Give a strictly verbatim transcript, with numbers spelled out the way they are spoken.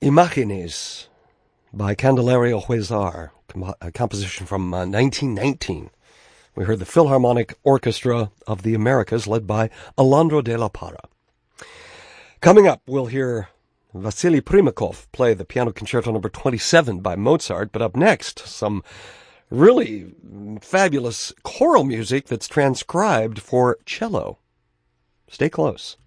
Imágenes by Candelario Huizar, a composition from uh, nineteen nineteen. We heard the Philharmonic Orchestra of the Americas led by Alejandro de la Parra. Coming up, we'll hear Vasily Primakov play the Piano Concerto number twenty-seven by Mozart, but up next, some really fabulous choral music that's transcribed for cello. Stay close.